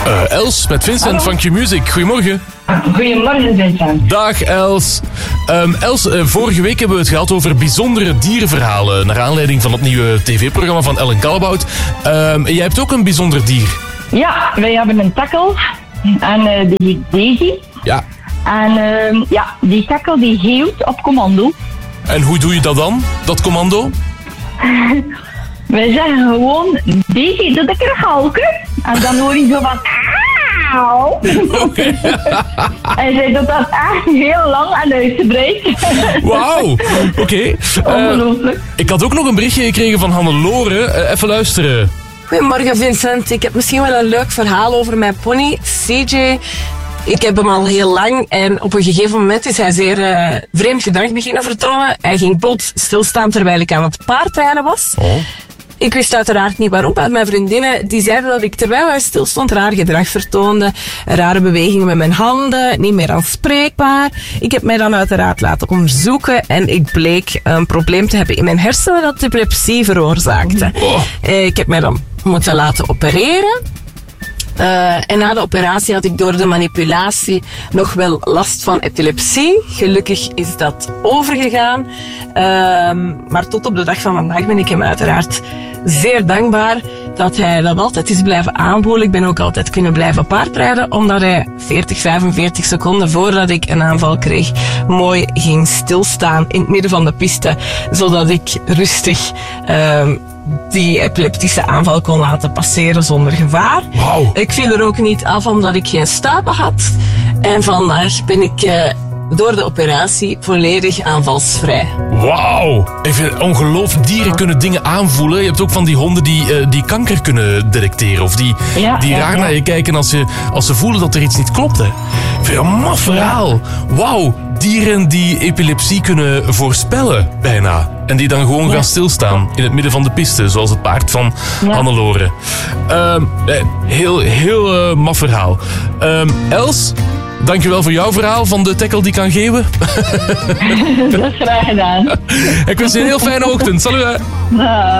Els, met Vincent Hallo. van Q-Music. Goedemorgen. Goedemorgen, Vincent. Dag Els. Els, vorige week hebben we het gehad over bijzondere dierenverhalen. Naar aanleiding van het nieuwe tv-programma van Ellen Callebaut. Jij hebt ook een bijzonder dier. Ja, wij hebben een takkel. En die heet Daisy. Ja. En die takkel die geeuwt op commando. En hoe doe je dat dan, dat commando? Wij zeggen gewoon, Daisy, doe de krachalken. En dan hoor je zo van, auw. En zij doet dat echt heel lang en uitgebreid. Wauw, oké. Ongelooflijk. Ik had ook nog een berichtje gekregen van Hannelore. Even luisteren. Goedemorgen Vincent, ik heb misschien wel een leuk verhaal over mijn pony, CJ. Ik heb hem al heel lang en op een gegeven moment is hij zeer vreemd gedrag beginnen vertonen. Hij ging plots stilstaan terwijl ik aan het paardrijden was. Oh. Ik wist uiteraard niet waarom, maar mijn vriendinnen die zeiden dat ik terwijl hij stilstond raar gedrag vertoonde. Rare bewegingen met mijn handen, niet meer aanspreekbaar. Ik heb mij dan uiteraard laten onderzoeken en ik bleek een probleem te hebben in mijn hersenen dat epilepsie veroorzaakte. Ik heb mij dan moeten laten opereren. En na de operatie had ik door de manipulatie nog wel last van epilepsie. Gelukkig is dat overgegaan. Maar tot op de dag van vandaag ben ik hem uiteraard zeer dankbaar dat hij dat altijd is blijven aanvoelen. Ik ben ook altijd kunnen blijven paardrijden, omdat hij 40-45 seconden voordat ik een aanval kreeg, mooi ging stilstaan in het midden van de piste, zodat ik rustig die epileptische aanval kon laten passeren zonder gevaar. Wauw. Ik viel er ook niet af omdat ik geen stuipen had. En vandaag ben ik door de operatie volledig aanvalsvrij. Wauw. Even ongelooflijk. Dieren kunnen dingen aanvoelen. Je hebt ook van die honden die kanker kunnen detecteren. Of die raar naar je kijken als ze voelen dat er iets niet klopt. Hè. Ik vind het een maf verhaal. Wauw. Dieren die epilepsie kunnen voorspellen, bijna. En die dan gewoon gaan stilstaan in het midden van de piste, zoals het paard van Hannelore. Heel maf verhaal. Els, dankjewel voor jouw verhaal van de tackle die kan geven. Dat is graag gedaan. Ik wens je een heel fijne ochtend. Salut.